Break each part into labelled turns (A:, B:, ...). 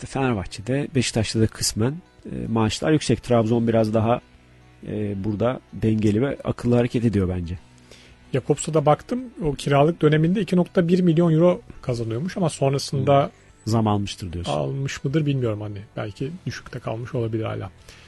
A: işte Fenerbahçe'de, Beşiktaş'ta da kısmen maaşlar yüksek. Trabzon biraz daha burada dengeli ve akıllı hareket ediyor bence.
B: Jakobs'a da baktım. O kiralık döneminde 2.1 milyon euro kazanıyormuş ama sonrasında
A: zam almıştır diyorsun.
B: Almış mıdır bilmiyorum hani. Belki düşükte kalmış olabilir hala.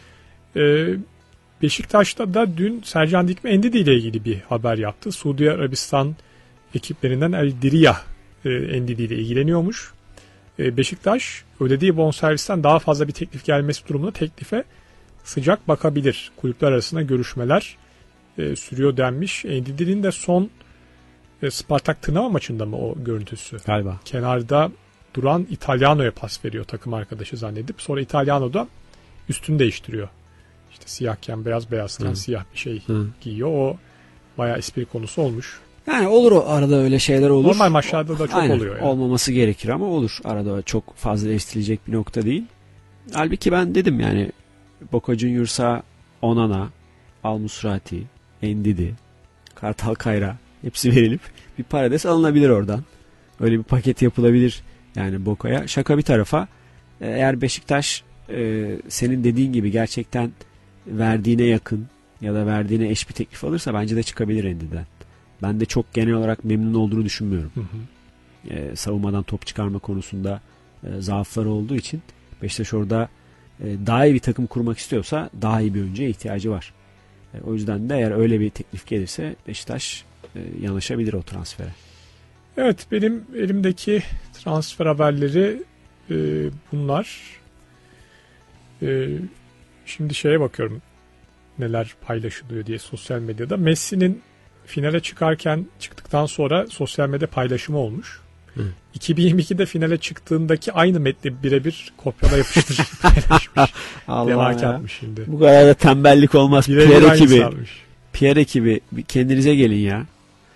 B: Beşiktaş'ta da dün Sercan Dikme Ndidi ile ilgili bir haber yaptı. Suudi Arabistan ekiplerinden El Diriyah Ndidi ile ilgileniyormuş. Beşiktaş ödediği bonservisten daha fazla bir teklif gelmesi durumunda teklife sıcak bakabilir. Kulüpler arasında görüşmeler sürüyor denmiş. Ndidi'nin de son Spartak Tırnava maçında mı o görüntüsü?
A: Galiba.
B: Kenarda duran Italiano'ya pas veriyor takım arkadaşı zannedip. Sonra Italiano da üstünü değiştiriyor. İşte siyahken beyazken siyah bir şey giyiyor. O bayağı espri konusu olmuş.
A: Yani olur arada öyle şeyler olur.
B: Normal maçlarda da çok oluyor. Yani.
A: Olmaması gerekir ama olur. Arada çok fazla eleştirilecek bir nokta değil. Halbuki ben dedim yani Boca Juniors'a Onana, Al Musrati, Ndidi, Kartal Kayra hepsi verilip bir parades alınabilir oradan. Öyle bir paket yapılabilir yani Boca'ya. Şaka bir tarafa eğer Beşiktaş senin dediğin gibi gerçekten verdiğine yakın ya da verdiğine eş bir teklif alırsa bence de çıkabilir Ndidi'den. Ben de çok genel olarak memnun olduğunu düşünmüyorum. Savunmadan top çıkarma konusunda zaafları olduğu için Beşiktaş orada daha iyi bir takım kurmak istiyorsa daha iyi bir oyuncuya ihtiyacı var. O yüzden de eğer öyle bir teklif gelirse Beşiktaş yanaşabilir o transfere.
B: Evet, benim elimdeki transfer haberleri bunlar. Şimdi şeye bakıyorum neler paylaşılıyor diye sosyal medyada. Messi'nin finale çıktıktan sonra sosyal medya paylaşımı olmuş. 2022'de finale çıktığındaki aynı metni birebir kopyala yapıştır paylaşmış.
A: Allah
B: yapmış şimdi.
A: Bu kadar da tembellik olmaz. Pierre ekibi kendinize gelin ya.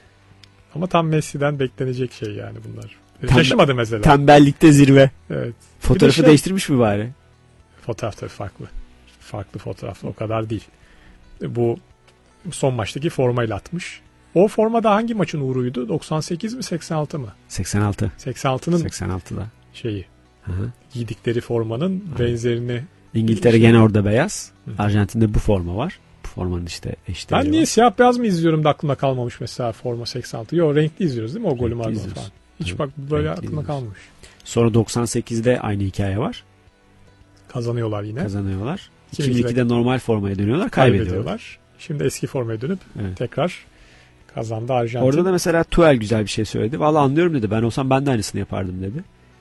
B: Ama tam Messi'den beklenecek şey yani bunlar. Şaşırmadı mesela.
A: Tembellikte zirve.
B: Evet.
A: Fotoğrafı değiştirmiş mi bari?
B: Fotoğraf tabii farklı. Farklı fotoğraf o kadar değil. Bu son maçtaki formayla atmış. O formada hangi maçın uğruydu? 98 mi 86 mı?
A: 86. 86'da.
B: Şeyi. Giydikleri formanın benzerini.
A: İngiltere gene orada beyaz. Arjantin'de bu forma var. Bu formanın işte eşdeğeri
B: Ben niye siyah beyaz mı izliyorum da aklımda kalmamış mesela forma 86. Yok renkli izliyoruz değil mi o golü ardından falan. Hiç bak böyle aklımda kalmamış.
A: Sonra 98'de aynı hikaye var.
B: Kazanıyorlar yine.
A: 2002'de normal formaya dönüyorlar, kaybediyorlar.
B: Şimdi eski formaya dönüp tekrar kazandı Arjantin.
A: Orada da mesela Tuchel güzel bir şey söyledi. Vallahi anlıyorum dedi. Ben olsam ben de aynısını yapardım dedi.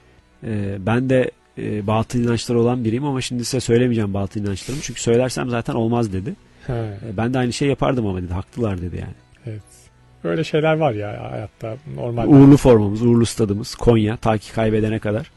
A: Ben de batıl inançları olan biriyim ama şimdi size söylemeyeceğim batıl inançlarımı. Çünkü söylersem zaten olmaz dedi. Ben de aynı şey yapardım ama dedi. Haklılar dedi yani.
B: Evet. Böyle şeyler var ya hayatta normal.
A: Uğurlu formamız, uğurlu stadımız Konya ta ki kaybedene kadar.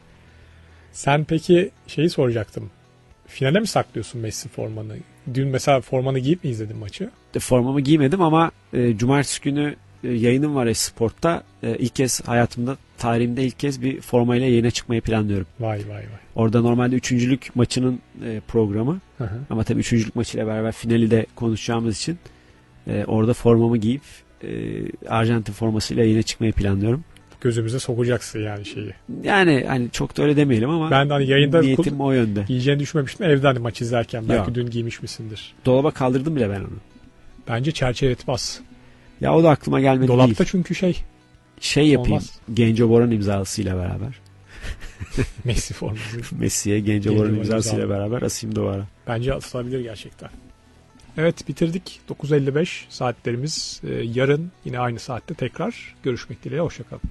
B: Sen peki şeyi soracaktım. Finale mi saklıyorsun Messi formanı? Dün mesela formanı giyip mi izledin maçı?
A: Formamı giymedim ama cumartesi günü yayınım var Esport'ta. İlk kez hayatımda, tarihimde ilk kez bir formayla yayına çıkmayı planlıyorum.
B: Vay.
A: Orada normalde üçüncülük maçının programı. Ama tabii üçüncülük maçıyla beraber finali de konuşacağımız için orada formamı giyip Arjantin formasıyla yayına çıkmayı planlıyorum.
B: Gözümüze sokacaksın yani şeyi.
A: Yani hani çok da öyle demeyelim ama
B: ben de hani yayında
A: niyetim o yönde.
B: Giyeceğini düşünmemiştim. Evden hani maç izlerken belki dün giymiş misindir?
A: Dolaba kaldırdım bile ben onu.
B: Bence çerçeveletmez.
A: Ya o da aklıma gelmedi
B: Dolapta
A: değil.
B: Dolapta çünkü
A: şey yapayım. Olmaz. Genco Boran imzasıyla beraber.
B: Messi forması.
A: Messi'ye Genco Boran imzasıyla beraber asayım duvara.
B: Bence asılabilir gerçekten. Evet, bitirdik. 9.55 saatlerimiz. Yarın yine aynı saatte tekrar görüşmek dileğiyle. Hoşçakalın.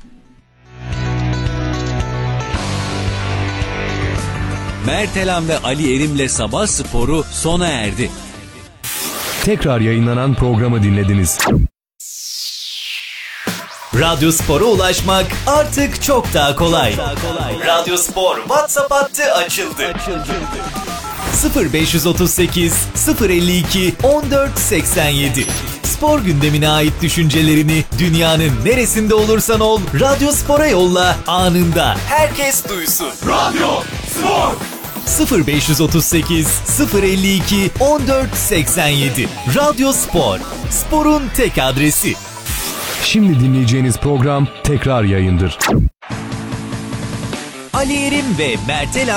C: Mertelan ve Ali Erim'le Sabah Sporu sona erdi.
D: Tekrar yayınlanan programı dinlediniz.
C: Radyo Spor'a ulaşmak artık çok daha kolay. Radyo Spor WhatsApp hattı açıldı. 0538 052 1487. Spor gündemine ait düşüncelerini dünyanın neresinde olursan ol Radyo Spor'a yolla, anında herkes duysun.
D: Radyo Spor
C: 0538 052 1487. Radyo Spor, sporun tek adresi.
D: Şimdi dinleyeceğiniz program tekrar yayındır.
C: Ali Erim ve Mertel